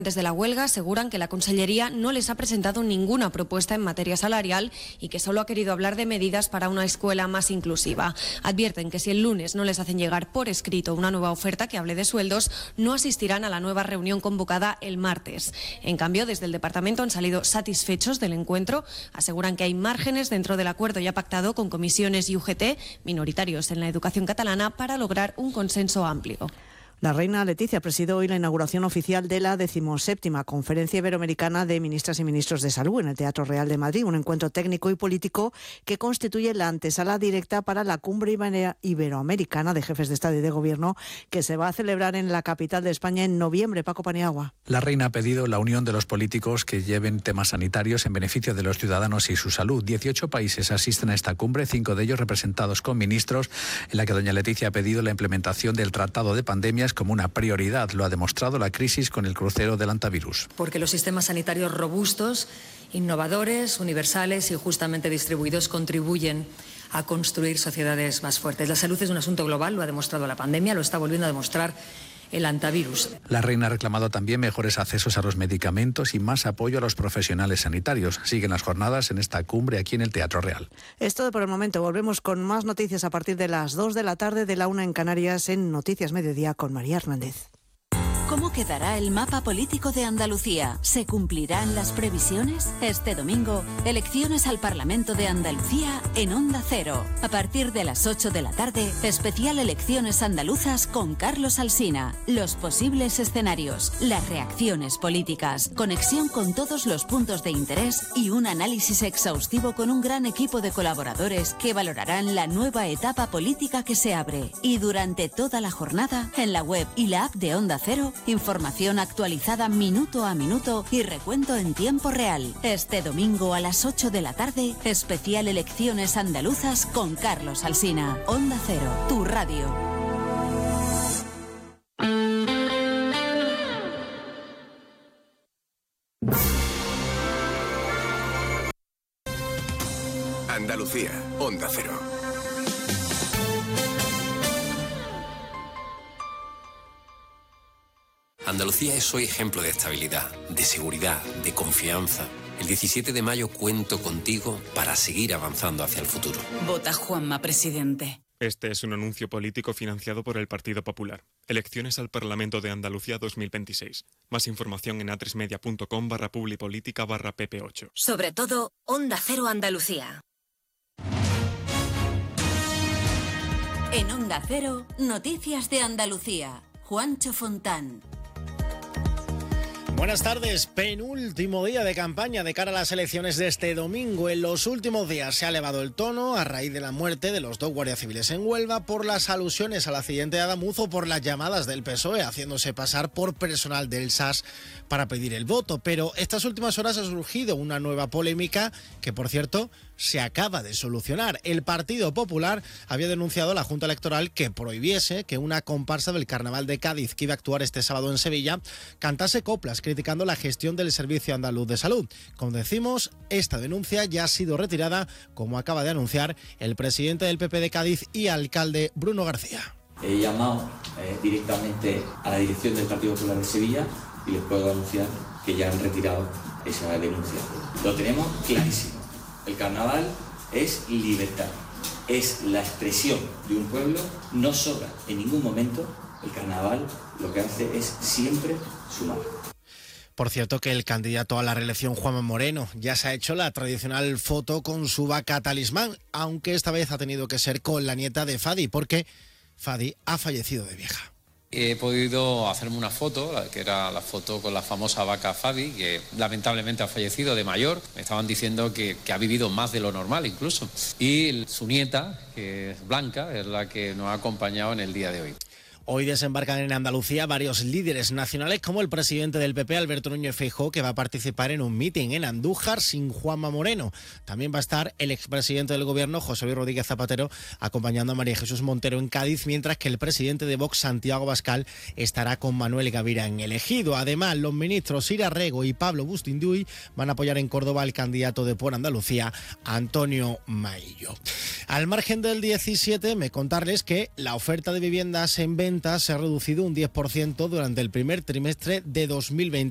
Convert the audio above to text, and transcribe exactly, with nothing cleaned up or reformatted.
Desde la huelga aseguran que la Consellería no les ha presentado ninguna propuesta en materia salarial y que solo ha querido hablar de medidas para una escuela más inclusiva. Advierten que si el lunes no les hacen llegar por escrito una nueva oferta que hable de sueldos, no asistirán a la nueva reunión convocada el martes. En cambio, desde el departamento han salido satisfechos del encuentro. Aseguran que hay márgenes dentro del acuerdo ya pactado con comisiones y U G T, minoritarios en la educación catalana, para lograr un consenso amplio. La reina Leticia presidió hoy la inauguración oficial de la decimoséptima Conferencia Iberoamericana de Ministras y Ministros de Salud en el Teatro Real de Madrid, un encuentro técnico y político que constituye la antesala directa para la Cumbre Iberoamericana de Jefes de Estado y de Gobierno que se va a celebrar en la capital de España en noviembre. Paco Paniagua. La reina ha pedido la unión de los políticos que lleven temas sanitarios en beneficio de los ciudadanos y su salud. dieciocho países asisten a esta cumbre, cinco de ellos representados con ministros, en la que doña Leticia ha pedido la implementación del Tratado de Pandemias como una prioridad. Lo ha demostrado la crisis con el crucero del antivirus. Porque los sistemas sanitarios robustos, innovadores, universales y justamente distribuidos contribuyen a construir sociedades más fuertes. La salud es un asunto global, lo ha demostrado la pandemia, lo está volviendo a demostrar el antivirus. La reina ha reclamado también mejores accesos a los medicamentos y más apoyo a los profesionales sanitarios. Siguen las jornadas en esta cumbre aquí en el Teatro Real. Es todo por el momento. Volvemos con más noticias a partir de las dos de la tarde, de la una en Canarias, en Noticias Mediodía con María Hernández. ¿Cómo quedará el mapa político de Andalucía? ¿Se cumplirán las previsiones? Este domingo, elecciones al Parlamento de Andalucía en Onda Cero. A partir de las ocho de la tarde, especial Elecciones Andaluzas con Carlos Alsina. Los posibles escenarios, las reacciones políticas, conexión con todos los puntos de interés y un análisis exhaustivo con un gran equipo de colaboradores que valorarán la nueva etapa política que se abre. Y durante toda la jornada, en la web y la app de Onda Cero, información actualizada minuto a minuto y recuento en tiempo real. Este domingo a las ocho de la tarde, especial Elecciones Andaluzas con Carlos Alsina. Onda Cero, tu radio. Andalucía, Onda Cero. Andalucía es hoy ejemplo de estabilidad, de seguridad, de confianza. El diecisiete de mayo cuento contigo para seguir avanzando hacia el futuro. Vota Juanma, presidente. Este es un anuncio político financiado por el Partido Popular. Elecciones al Parlamento de Andalucía dos mil veintiséis. Más información en atresmedia.com barra publipolítica barra pp8. Sobre todo, Onda Cero Andalucía. En Onda Cero, Noticias de Andalucía. Juancho Fontán. Buenas tardes, penúltimo día de campaña de cara a las elecciones de este domingo. En los últimos días se ha elevado el tono a raíz de la muerte de los dos guardias civiles en Huelva, por las alusiones al accidente de Adamuz o por las llamadas del P S O E haciéndose pasar por personal del S A S para pedir el voto. Pero estas últimas horas ha surgido una nueva polémica que, por cierto, se acaba de solucionar. El Partido Popular había denunciado a la Junta Electoral que prohibiese que una comparsa del Carnaval de Cádiz, que iba a actuar este sábado en Sevilla, cantase coplas criticando la gestión del Servicio Andaluz de Salud. Como decimos, esta denuncia ya ha sido retirada, como acaba de anunciar el presidente del P P de Cádiz y alcalde Bruno García. He llamado eh, directamente a la dirección del Partido Popular de Sevilla y les puedo anunciar que ya han retirado esa denuncia. Lo tenemos clarísimo. El carnaval es libertad, es la expresión de un pueblo, no sobra en ningún momento. El carnaval lo que hace es siempre sumar. Por cierto, que el candidato a la reelección, Juanma Moreno, ya se ha hecho la tradicional foto con su vaca talismán, aunque esta vez ha tenido que ser con la nieta de Fadi, porque Fadi ha fallecido de vieja. He podido hacerme una foto, que era la foto con la famosa vaca Fadi, que lamentablemente ha fallecido de mayor. Me estaban diciendo que, que ha vivido más de lo normal incluso. Y su nieta, que es Blanca, es la que nos ha acompañado en el día de hoy. Hoy desembarcan en Andalucía varios líderes nacionales, como el presidente del P P, Alberto Núñez Feijóo, que va a participar en un mitin en Andújar sin Juanma Moreno. También va a estar el expresidente del Gobierno, José Luis Rodríguez Zapatero, acompañando a María Jesús Montero en Cádiz, mientras que el presidente de Vox, Santiago Abascal, estará con Manuel Gavira en el Ejido. Además, los ministros Ira Rego y Pablo Bustinduy van a apoyar en Córdoba al candidato de Por Andalucía, Antonio Maillo. Al margen del diecisiete, me contarles que la oferta de viviendas en venta se ha reducido un diez por ciento durante el primer trimestre de dos mil veinte.